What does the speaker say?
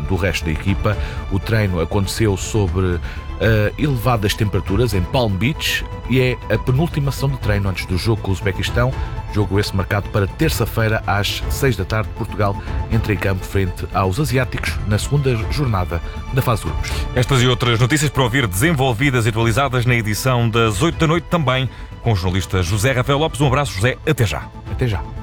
do resto da equipa. O treino aconteceu sobre elevadas temperaturas em Palm Beach e é a penúltima sessão de treino antes do jogo com o Uzbequistão. Jogo esse marcado para terça-feira às 6 da tarde. Portugal entra em campo frente aos asiáticos na segunda jornada da fase de grupos. Estas e outras notícias para ouvir desenvolvidas e atualizadas na edição das 8 da noite, também com o jornalista José Rafael Lopes. Um abraço, José. Até já. Até já.